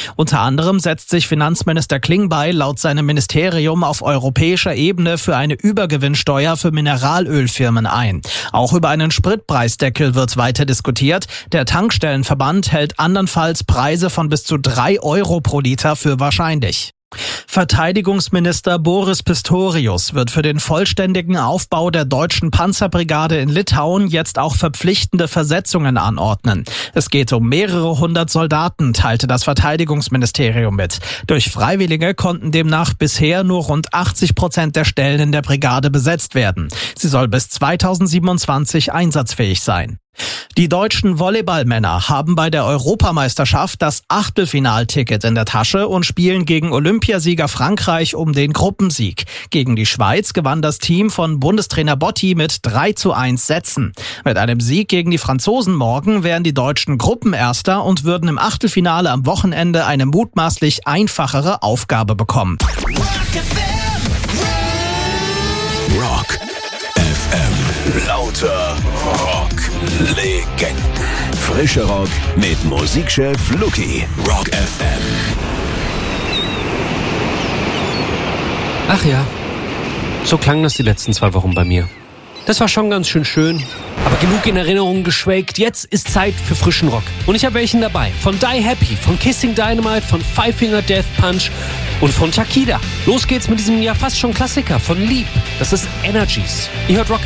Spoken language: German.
Unter anderem setzt sich Finanzminister Klingbeil laut seinem Ministerium auf europäischer Ebene für eine Übergewinnsteuer für Mineralölfirmen ein. Auch über einen Spritpreisdeckel wird weiter diskutiert. Der Tankstellenverband hält andernfalls Preise von bis zu 3 Euro pro Liter für wahrscheinlich. Verteidigungsminister Boris Pistorius wird für den vollständigen Aufbau der deutschen Panzerbrigade in Litauen jetzt auch verpflichtende Versetzungen anordnen. Es geht um mehrere hundert Soldaten, teilte das Verteidigungsministerium mit. Durch Freiwillige konnten demnach bisher nur rund 80% der Stellen in der Brigade besetzt werden. Sie soll bis 2027 einsatzfähig sein. Die deutschen Volleyballmänner haben bei der Europameisterschaft das Achtelfinalticket in der Tasche und spielen gegen Olympiasieger Frankreich um den Gruppensieg. Gegen die Schweiz gewann das Team von Bundestrainer Botti mit 3:1 Sätzen. Mit einem Sieg gegen die Franzosen morgen wären die Deutschen Gruppenerster und würden im Achtelfinale am Wochenende eine mutmaßlich einfachere Aufgabe bekommen. Rock FM. Lauter Rock-Legenden. Frische Rock mit Musikchef Luki. Rock FM. Ach ja, so klang das die letzten 2 Wochen bei mir. Das war schon ganz schön, aber genug in Erinnerung geschwelgt. Jetzt ist Zeit für frischen Rock. Und ich habe welchen dabei. Von Die Happy, von Kissing Dynamite, von Five Finger Death Punch und von Takida. Los geht's mit diesem ja fast schon Klassiker von Leap. Das ist Energies. Ihr hört Rock